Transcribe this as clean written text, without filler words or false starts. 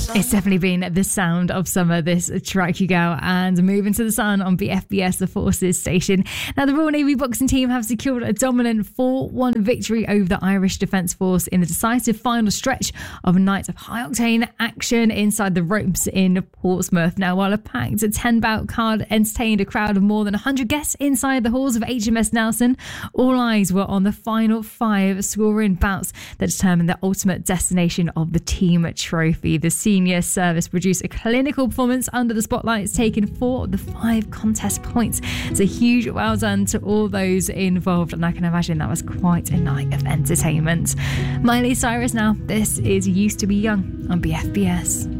It's definitely been the sound of summer, this track, you go. And moving to the sun on BFBS, the Forces station. Now, the Royal Navy boxing team have secured a dominant 4-1 victory over the Irish Defence Force in the decisive final stretch of a night of high-octane action inside the ropes in Portsmouth. Now, while a packed 10-bout card entertained a crowd of more than 100 guests inside the halls of HMS Nelson, all eyes were on the final 5 scoring bouts that determined the ultimate destination of the team trophy. The senior service produced a clinical performance under the spotlights, taking 4 of the 5 contest points. It's a huge well done to all those involved, and I can imagine that was quite a night of entertainment. Miley Cyrus now. This is Used to Be Young on BFBS.